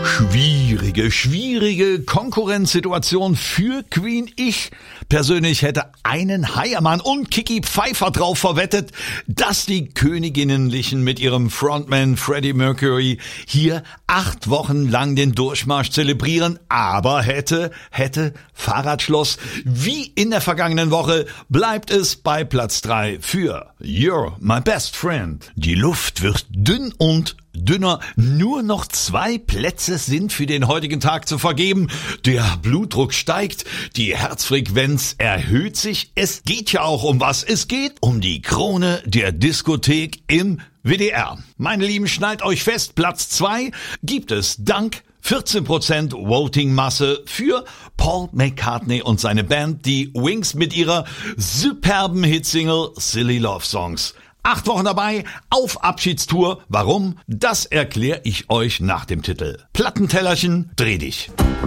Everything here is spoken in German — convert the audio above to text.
Schwierige Konkurrenzsituation für Queen. Ich persönlich hätte einen Heiermann und Kiki Pfeiffer drauf verwettet, dass die Königinnenlichen mit ihrem Frontman Freddie Mercury hier 8 Wochen lang den Durchmarsch zelebrieren. Aber hätte, Fahrradschloss. Wie in der vergangenen Woche bleibt es bei Platz 3 für You're My Best Friend. Die Luft wird dünn und dünner. Nur noch 2 Plätze sind für den heutigen Tag zu vergeben. Der Blutdruck steigt, die Herzfrequenz erhöht sich. Es geht ja auch um was. Es geht um die Krone der Diskothek im WDR. Meine Lieben, schnallt euch fest, Platz 2 gibt es dank 14% Voting-Masse für Paul McCartney und seine Band, die Wings, mit ihrer superben Hitsingle Silly Love Songs. 8 Wochen dabei, auf Abschiedstour. Warum? Das erkläre ich euch nach dem Titel. Plattentellerchen, dreh dich.